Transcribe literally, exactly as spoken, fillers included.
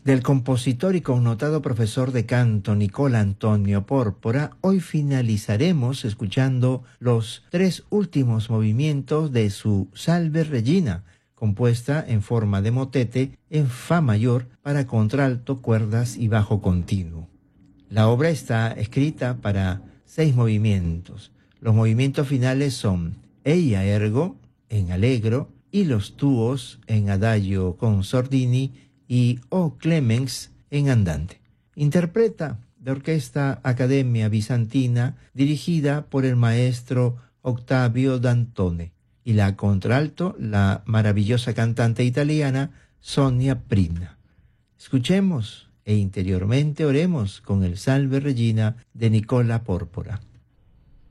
del compositor y connotado profesor de canto Nicola Antonio Pórpora, hoy finalizaremos escuchando los tres últimos movimientos de su Salve Regina, compuesta en forma de motete en fa mayor para contralto, cuerdas y bajo continuo. La obra está escrita para seis movimientos. Los movimientos finales son Eia Ergo en allegro y los tuos en adagio con sordini y O Clemens en andante. Interpreta la Orquesta Academia Bizantina dirigida por el maestro Octavio Dantone y la contralto la maravillosa cantante italiana Sonia Prina. Escuchemos e interiormente oremos con el Salve Regina de Nicola Pórpora.